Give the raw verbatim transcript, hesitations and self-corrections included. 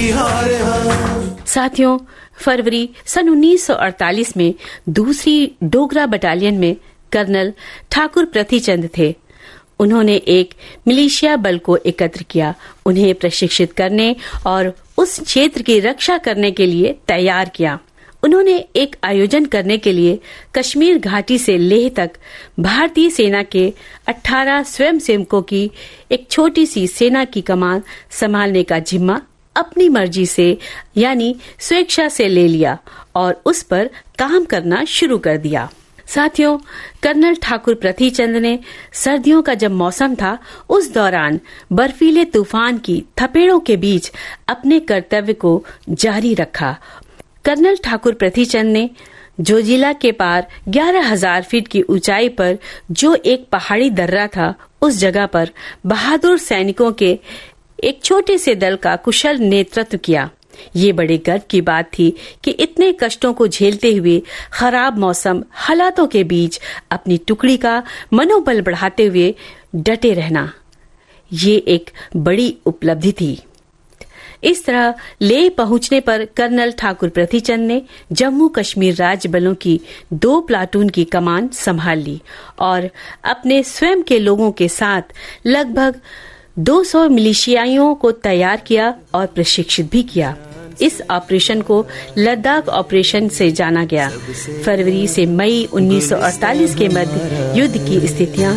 की हार हाँ। साथियों, फरवरी सन उन्नीस सौ अड़तालीस में दूसरी डोगरा बटालियन में कर्नल ठाकुर प्रथीचंद थे। उन्होंने एक मिलिशिया बल को एकत्र किया, उन्हें प्रशिक्षित करने और उस क्षेत्र की रक्षा करने के लिए तैयार किया। उन्होंने एक आयोजन करने के लिए कश्मीर घाटी से लेह तक भारतीय सेना के अठारह स्वयंसेवकों की एक छोटी सी सेना की कमान संभालने का जिम्मा अपनी मर्जी से यानी स्वेच्छा से ले लिया और उस पर काम करना शुरू कर दिया। साथियों, कर्नल ठाकुर प्रथीचंद ने सर्दियों का जब मौसम था, उस दौरान बर्फीले तूफान की थपेड़ों के बीच अपने कर्तव्य को जारी रखा। कर्नल ठाकुर प्रथीचंद ने जोजिला के पार ग्यारह हजार फीट की ऊंचाई पर जो एक पहाड़ी दर्रा था, उस जगह पर बहादुर सैनिकों के एक छोटे से दल का कुशल नेतृत्व किया। ये बड़े गर्व की बात थी कि इतने कष्टों को झेलते हुए खराब मौसम हालातों के बीच अपनी टुकड़ी का मनोबल बढ़ाते हुए डटे रहना, ये एक बड़ी उपलब्धि थी। इस तरह लेह पहुंचने पर कर्नल ठाकुर प्रथीचंद ने जम्मू कश्मीर राज्य बलों की दो प्लाटून की कमान संभाल ली और अपने स्वयं के लोगों के साथ लगभग दो सौ मिलिशियाइयों को तैयार किया और प्रशिक्षित भी किया। इस ऑपरेशन को लद्दाख ऑपरेशन से जाना गया। फरवरी से मई उन्नीस सौ अड़तालीस के मध्य युद्ध की स्थितियां